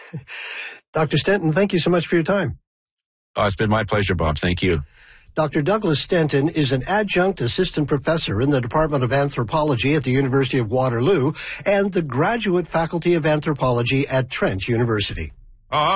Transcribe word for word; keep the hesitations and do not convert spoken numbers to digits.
Doctor Stenton, thank you so much for your time. Oh, it's been my pleasure, Bob. Thank you. Doctor Douglas Stenton is an adjunct assistant professor in the Department of Anthropology at the University of Waterloo and the graduate faculty of anthropology at Trent University. Uh-huh.